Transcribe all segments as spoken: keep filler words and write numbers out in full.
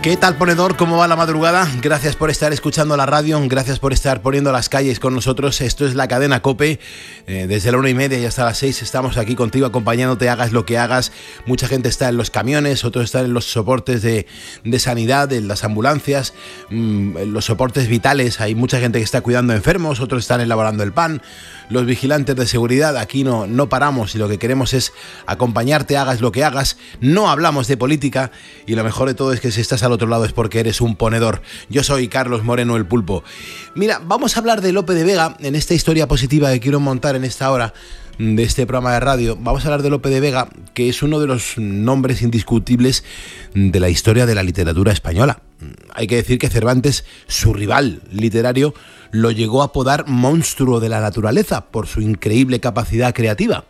¿Qué tal, ponedor? ¿Cómo va la madrugada? Gracias por estar escuchando la radio, gracias por estar poniendo las calles con nosotros. Esto es la cadena COPE. Eh, desde la una y media y hasta las seis estamos aquí contigo acompañándote, hagas lo que hagas. Mucha gente está en los camiones, otros están en los soportes de, de sanidad, en las ambulancias, mmm, en los soportes vitales. Hay mucha gente que está cuidando enfermos, otros están elaborando el pan. Los vigilantes de seguridad, aquí no, no paramos y lo que queremos es acompañarte, hagas lo que hagas. No hablamos de política y lo mejor de todo es que si estás al otro lado es porque eres un ponedor. Yo soy Carlos Moreno, el Pulpo. Mira, vamos a hablar de Lope de Vega en esta historia positiva que quiero montar en esta hora de este programa de radio. Vamos a hablar de Lope de Vega, que es uno de los nombres indiscutibles de la historia de la literatura española. Hay que decir que Cervantes, su rival literario, lo llegó a apodar monstruo de la naturaleza por su increíble capacidad creativa.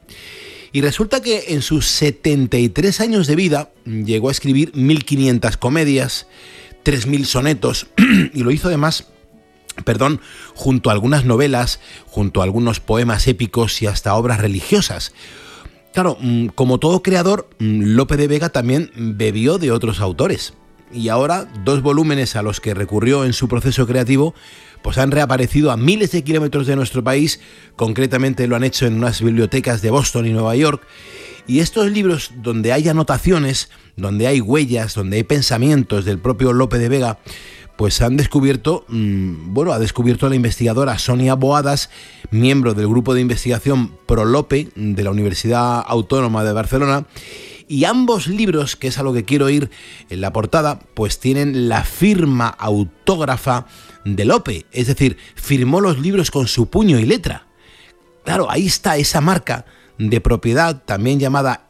Y resulta que en sus setenta y tres años de vida llegó a escribir mil quinientas comedias, tres mil sonetos y lo hizo además, perdón, junto a algunas novelas, junto a algunos poemas épicos y hasta obras religiosas. Claro, como todo creador, Lope de Vega también bebió de otros autores. Y ahora, dos volúmenes a los que recurrió en su proceso creativo, pues han reaparecido a miles de kilómetros de nuestro país. Concretamente lo han hecho en unas bibliotecas de Boston y Nueva York. Y estos libros, donde hay anotaciones, donde hay huellas, donde hay pensamientos del propio Lope de Vega, pues han descubierto, mmm, bueno, ha descubierto la investigadora Sonia Boadas, miembro del grupo de investigación ProLope de la Universidad Autónoma de Barcelona. Y ambos libros, que es a lo que quiero ir en la portada, pues tienen la firma autógrafa de Lope. Es decir, firmó los libros con su puño y letra. Claro, ahí está esa marca de propiedad, también llamada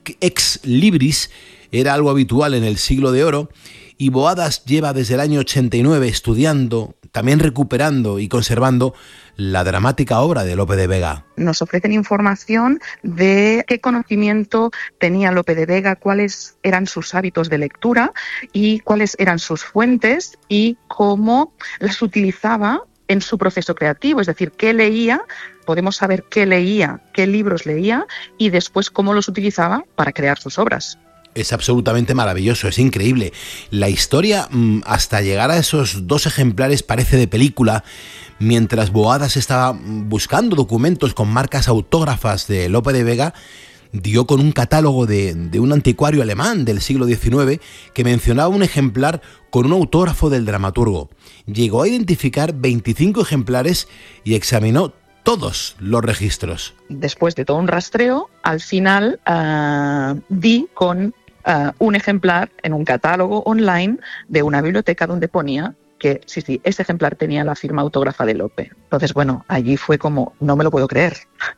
ex libris, era algo habitual en el Siglo de Oro. Y Boadas lleva desde el año ochenta y nueve estudiando, también recuperando y conservando la dramática obra de Lope de Vega. Nos ofrecen información de qué conocimiento tenía Lope de Vega, cuáles eran sus hábitos de lectura y cuáles eran sus fuentes y cómo las utilizaba en su proceso creativo, es decir, qué leía, podemos saber qué leía, qué libros leía y después cómo los utilizaba para crear sus obras. Es absolutamente maravilloso, es increíble. La historia, hasta llegar a esos dos ejemplares, parece de película. Mientras Boadas estaba buscando documentos con marcas autógrafas de Lope de Vega, dio con un catálogo de, de un anticuario alemán del siglo diecinueve que mencionaba un ejemplar con un autógrafo del dramaturgo. Llegó a identificar veinticinco ejemplares y examinó todos los registros. Después de todo un rastreo, al final uh, di con uh, un ejemplar en un catálogo online de una biblioteca donde ponía que sí, sí, ese ejemplar tenía la firma autógrafa de Lope. Entonces, bueno, allí fue como, no me lo puedo creer.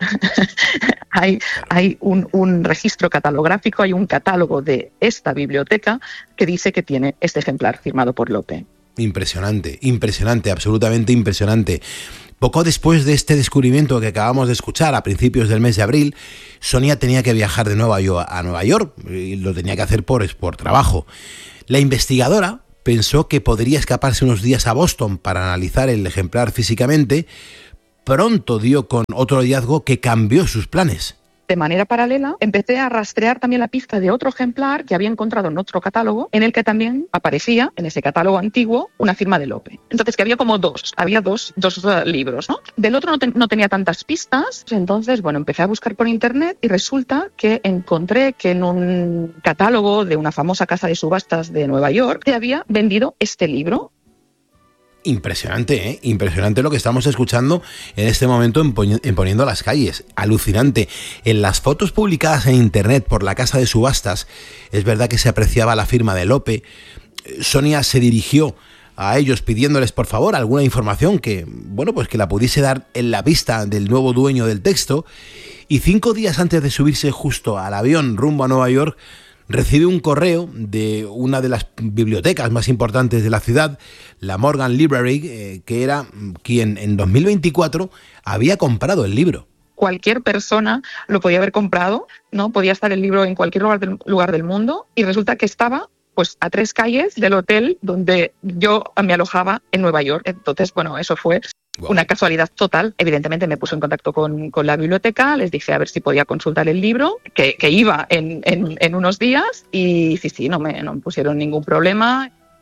hay hay un, un registro catalográfico, hay un catálogo de esta biblioteca que dice que tiene este ejemplar firmado por Lope. Impresionante, impresionante, absolutamente impresionante. Poco después de este descubrimiento que acabamos de escuchar a principios del mes de abril, Sonia tenía que viajar de nuevo a Nueva York y lo tenía que hacer por, por trabajo. La investigadora pensó que podría escaparse unos días a Boston para analizar el ejemplar físicamente. Pronto dio con otro hallazgo que cambió sus planes. De manera paralela, empecé a rastrear también la pista de otro ejemplar que había encontrado en otro catálogo, en el que también aparecía, en ese catálogo antiguo, una firma de Lope. Entonces, que había como dos, había dos, dos uh, libros, ¿no? Del otro no, te, no tenía tantas pistas, entonces, bueno, empecé a buscar por internet y resulta que encontré que en un catálogo de una famosa casa de subastas de Nueva York se había vendido este libro. Impresionante, ¿eh? Impresionante lo que estamos escuchando en este momento en, Poni- en Poniendo las Calles. Alucinante. En las fotos publicadas en internet por la casa de subastas, es verdad que se apreciaba la firma de Lope. Sonia se dirigió a ellos pidiéndoles por favor alguna información que, bueno, pues que la pudiese dar en la vista del nuevo dueño del texto. Y cinco días antes de subirse justo al avión rumbo a Nueva York, recibe un correo de una de las bibliotecas más importantes de la ciudad, la Morgan Library, eh, que era quien en dos mil veinticuatro había comprado el libro. Cualquier persona lo podía haber comprado, ¿no? Podía estar el libro en cualquier lugar del, lugar del mundo y resulta que estaba pues a tres calles del hotel donde yo me alojaba en Nueva York. Entonces, bueno, eso fue Wow. Una casualidad total. Evidentemente me puse en contacto con, con la biblioteca, les dije a ver si podía consultar el libro, que, que iba en, en, en unos días, y sí, sí, no me, no me pusieron ningún problema.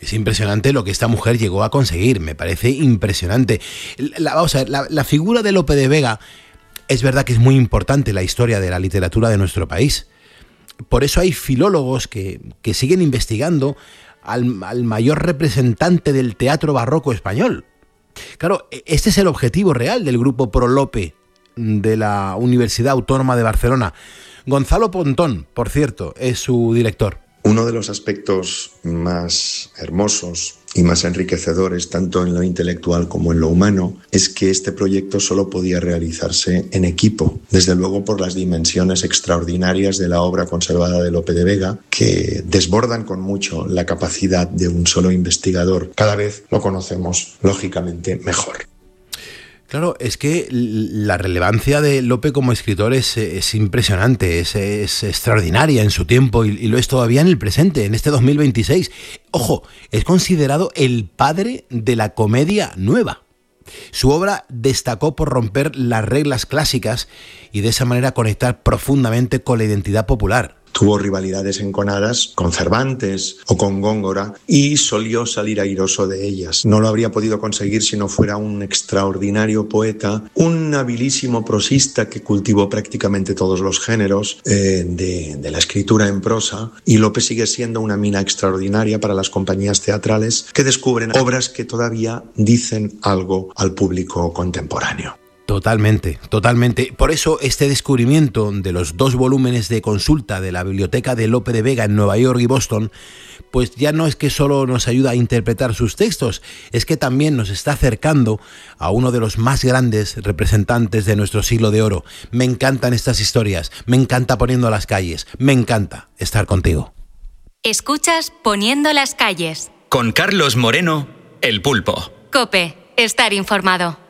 Es impresionante lo que esta mujer llegó a conseguir, me parece impresionante. La, vamos a ver, la, la figura de Lope de Vega es verdad que es muy importante en la historia de la literatura de nuestro país. Por eso hay filólogos que, que siguen investigando al, al mayor representante del teatro barroco español. Claro, este es el objetivo real del grupo Pro Lope de la Universidad Autónoma de Barcelona. Gonzalo Pontón, por cierto, es su director. Uno de los aspectos más hermosos y más enriquecedores, tanto en lo intelectual como en lo humano, es que este proyecto solo podía realizarse en equipo, desde luego por las dimensiones extraordinarias de la obra conservada de Lope de Vega, que desbordan con mucho la capacidad de un solo investigador. Cada vez lo conocemos, lógicamente, mejor. Claro, es que la relevancia de Lope como escritor es, es impresionante, es, es extraordinaria en su tiempo y, y lo es todavía en el presente, en este dos mil veintiséis. Ojo, es considerado el padre de la comedia nueva. Su obra destacó por romper las reglas clásicas y de esa manera conectar profundamente con la identidad popular. Tuvo rivalidades enconadas con Cervantes o con Góngora y solió salir airoso de ellas. No lo habría podido conseguir si no fuera un extraordinario poeta, un habilísimo prosista que cultivó prácticamente todos los géneros eh, de, de la escritura en prosa, y Lope sigue siendo una mina extraordinaria para las compañías teatrales que descubren obras que todavía dicen algo al público contemporáneo. Totalmente, totalmente. Por eso este descubrimiento de los dos volúmenes de consulta de la biblioteca de Lope de Vega en Nueva York y Boston, pues ya no es que solo nos ayuda a interpretar sus textos, es que también nos está acercando a uno de los más grandes representantes de nuestro siglo de oro. Me encantan estas historias, me encanta Poniendo las calles, me encanta estar contigo. Escuchas Poniendo las calles. Con Carlos Moreno, El Pulpo. COPE, estar informado.